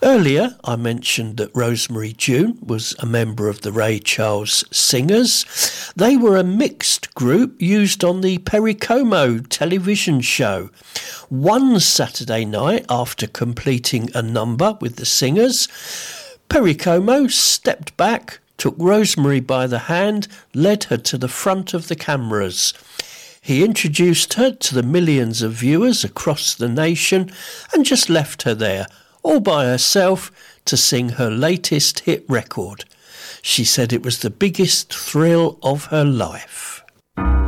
Earlier, I mentioned that Rosemary June was a member of the Ray Charles Singers. They were a mixed group used on the Perry Como television show. One Saturday night, after completing a number with the Singers, Perry Como stepped back, took Rosemary by the hand, led her to the front of the cameras. He introduced her to the millions of viewers across the nation and just left her there, all by herself, to sing her latest hit record. She said it was the biggest thrill of her life.